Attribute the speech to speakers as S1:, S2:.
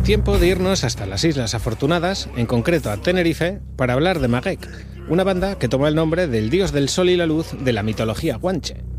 S1: Tiempo de irnos hasta las Islas Afortunadas, en concreto a Tenerife, para hablar de Magek, una banda que toma el nombre del dios del sol y la luz de la mitología guanche.